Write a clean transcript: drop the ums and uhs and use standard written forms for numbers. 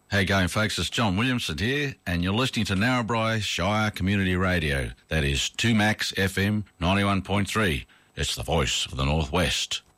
How you going, folks? It's John Williamson here, and you're listening to Narrabri Shire Community Radio. That is 2Max FM 91.3. It's the voice of the Northwest.